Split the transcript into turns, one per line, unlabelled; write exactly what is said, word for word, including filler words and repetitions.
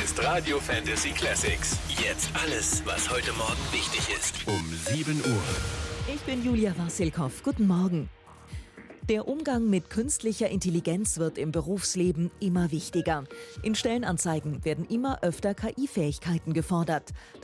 ist Radio Fantasy Classics. Jetzt alles, was heute Morgen wichtig ist. Um sieben Uhr.
Ich bin Julia Wassilkow. Guten Morgen. Der Umgang mit künstlicher Intelligenz wird im Berufsleben immer wichtiger. In Stellenanzeigen werden immer öfter K I-Fähigkeiten gefordert.